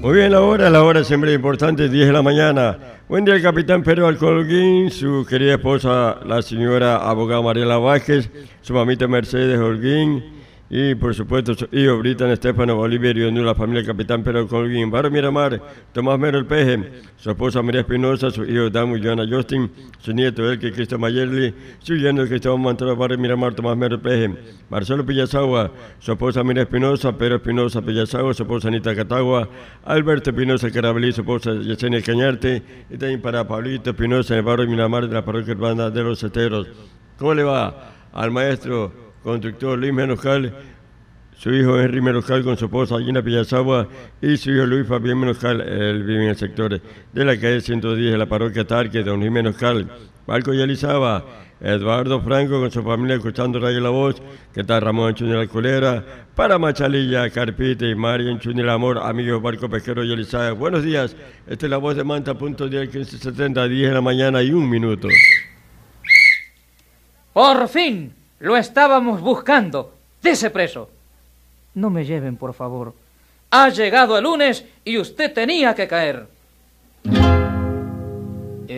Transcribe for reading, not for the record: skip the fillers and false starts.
Muy bien, la hora siempre importante, 10 de la mañana. Buen día, el capitán Pedro Alcolguín, su querida esposa, la señora abogada Mariela Vázquez, su mamita Mercedes Holguín y, por supuesto, su hijo Britan Estefano Oliverio, la familia del capitán Pedro Alcolguín, Barrio Miramar, Tomás Mero El Peje, su esposa María Espinosa, su hijo Damu y Joana Justin, su nieto Elke Cristo Mayerli, su yerno Cristóbal Montero, Barrio Miramar, Tomás Mero El Peje, Marcelo Pillazagua, su esposa María Espinosa, Pedro Espinosa Pillazagua, su esposa Anita Catagua, Alberto Espinosa Carabelí, su esposa Yesenia Cañarte, y también para Pablito Espinosa en el Barrio Miramar de la parroquia urbana de Los Esteros. ¿Cómo le va al maestro constructor Luis Menojal, su hijo Henry Menojal con su esposa Gina Pillazagua y su hijo Luis Fabián Menojal? Él vive en el sector de la calle 110 de la parroquia Tarque, don Luis Menojal. Balco y Elizaba, Eduardo Franco con su familia escuchando Radio La Voz. ¿Qué tal Ramón Anchuni La Culera? Para Machalilla, Carpite y María Anchuni El Amor, amigos Barco Pesquero y Elizaba. Buenos días, esta es La Voz de Manta, punto 10, 1570, 10 de la mañana y 1 minuto. ¡Por fin! Lo estábamos buscando. ¡Dese preso! No me lleven, por favor. Ha llegado el lunes y usted tenía que caer.